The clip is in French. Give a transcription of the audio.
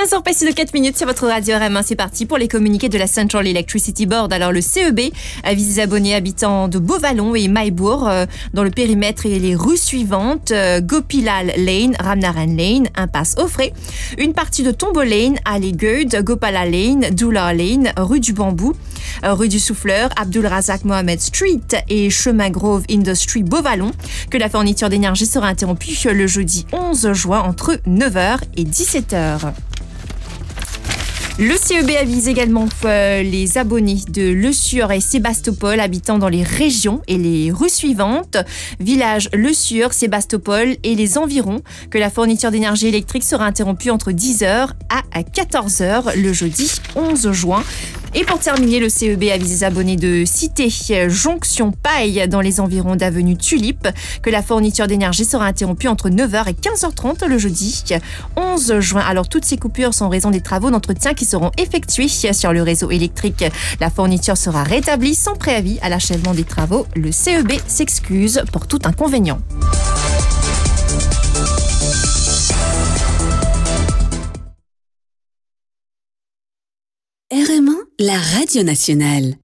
15h passées de 4 minutes sur votre radio RM1, c'est parti pour les communiqués de la Central Electricity Board. Alors le CEB avise les abonnés habitants de Beauvallon et Maillebourg dans le périmètre et les rues suivantes: Gopilal Lane, Ramnaran Lane, Impasse Offray, une partie de Tombeau Lane, Allée Gueud, Gopala Lane, Doula Lane, rue du Bambou, rue du Souffleur, Abdul Razak Mohamed Street et Chemin Grove Industry Beauvallon. Que la fourniture d'énergie sera interrompue le jeudi 11 juin entre 9h et 17h. Le CEB avise également les abonnés de Le Sur et Sébastopol habitant dans les régions et les rues suivantes: village Le Sur, Sébastopol et les environs, que la fourniture d'énergie électrique sera interrompue entre 10h à 14h le jeudi 11 juin. Et pour terminer, le CEB avise les abonnés de Cité Jonction Paille dans les environs d'avenue Tulipe que la fourniture d'énergie sera interrompue entre 9h et 15h30 le jeudi 11 juin. Alors toutes ces coupures sont en raison des travaux d'entretien qui seront effectués sur le réseau électrique. La fourniture sera rétablie sans préavis à l'achèvement des travaux. Le CEB s'excuse pour tout inconvénient. RM1, la radio nationale.